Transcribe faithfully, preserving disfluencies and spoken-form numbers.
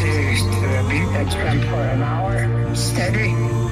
to the beat that's been for an hour steady.